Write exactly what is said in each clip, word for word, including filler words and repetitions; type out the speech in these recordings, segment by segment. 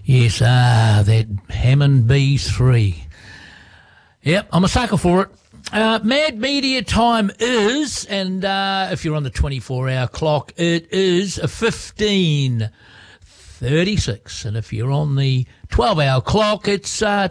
Yes, ah, that Hammond B three. Yep, I'm a sucker for it. Uh, Mad Media time is, and uh, if you're on the twenty-four hour clock, it is fifteen thirty-six. And if you're on the twelve hour clock, it's uh,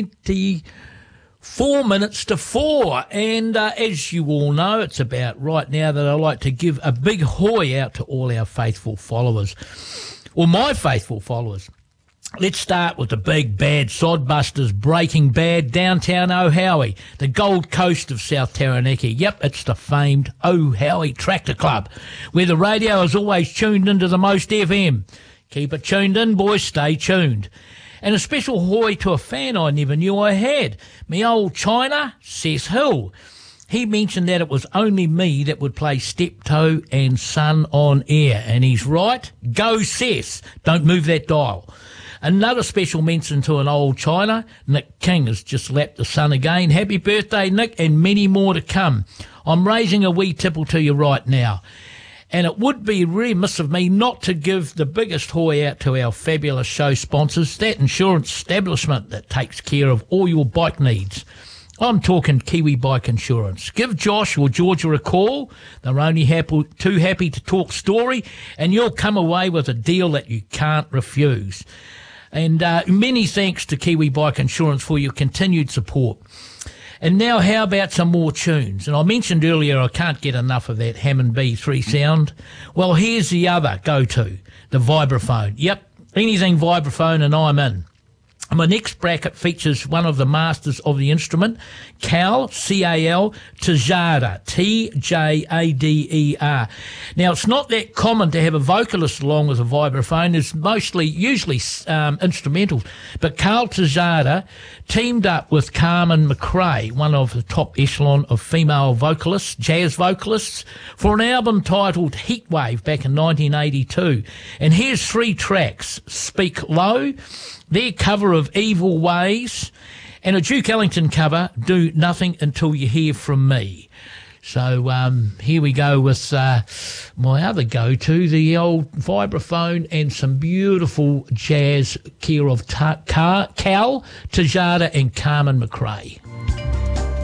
twenty-four minutes to four. And uh, as you all know, it's about right now that I like to give a big hoy out to all our faithful followers, or my faithful followers. Let's start with the big bad sodbusters, Breaking Bad, downtown Ohowie, the Gold Coast of South Taranaki. Yep, it's the famed Ohowie Tractor Club, where the radio is always tuned into the most F M. Keep it tuned in, boys, stay tuned. And a special hoy to a fan I never knew I had, me old China, Seth Hill. He mentioned that it was only me that would play Steptoe and Son on air, and he's right. Go Seth, don't move that dial. Another special mention to an old China. Nick King has just lapped the sun again. Happy birthday, Nick, and many more to come. I'm raising a wee tipple to you right now. And it would be remiss of me not to give the biggest hoy out to our fabulous show sponsors, that insurance establishment that takes care of all your bike needs. I'm talking Kiwi Bike Insurance. Give Josh or Georgia a call. They're only happy, too happy to talk story, and you'll come away with a deal that you can't refuse. And uh, many thanks to Kiwi Bike Insurance for your continued support. And now how about some more tunes? And I mentioned earlier I can't get enough of that Hammond B three sound. Well, here's the other go-to, the vibraphone. Yep, anything vibraphone and I'm in. My next bracket features one of the masters of the instrument, Cal, C A L, Tjada, T J A D E R. Now, it's not that common to have a vocalist along with a vibraphone. It's mostly, usually um, instrumental. But Cal Tjada teamed up with Carmen McRae, one of the top echelon of female vocalists, jazz vocalists, for an album titled Heatwave back in nineteen eighty-two. And here's three tracks: Speak Low, their cover of Evil Ways, and a Duke Ellington cover, Do Nothing Until You Hear From Me. So um, here we go with uh, my other go-to, the old vibraphone and some beautiful jazz care of ta- Car- Cal, Tjada and Carmen McRae.